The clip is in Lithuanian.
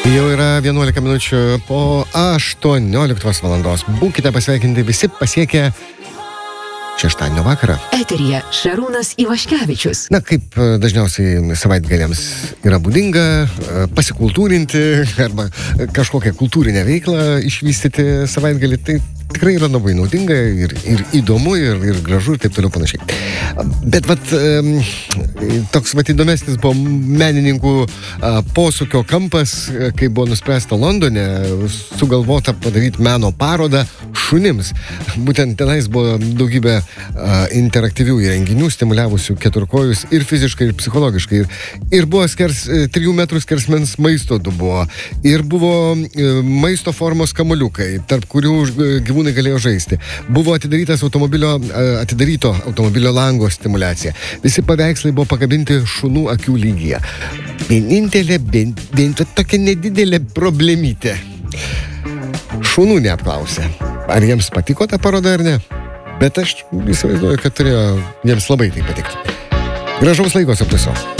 Jau yra 11 minučių po 18 valandos. Būkite pasveikinti visi pasiekę šeštadienio vakarą. Eteryje Šarūnas Ivaškevičius. Na, kaip dažniausiai savaitgaliams yra būdinga, pasikultūrinti arba kažkokią kultūrinę veiklą išvystyti savaitgalį, tai tikrai yra labai naudinga ir įdomu, ir gražu, ir taip toliau panašiai. Bet toks įdomesnis buvo menininkų posūkio kampas, kai buvo nuspręsta Londone sugalvota padaryti meno parodą šunims. Būtent tenais buvo daugybė interaktyvių įrenginių, stimuliavusių keturkojus ir fiziškai, ir psichologiškai. Ir buvo 3 metrų skersmens maisto dubuo. Ir buvo maisto formos kamuoliukai, tarp kurių gyvūnai galėjo žaisti. Buvo atidaryto automobilio lango stimulacija. Visi paveikslai buvo pakabinti šunų akių lygyje. Vienintelė, bent tokia nedidelė problemytė. Šunų neapklausė. Ar jiems patiko ta paroda ar ne? Bet aš įsivaizduoju, kad turėjo jiems labai tai patikti. Gražaus laiko su viso.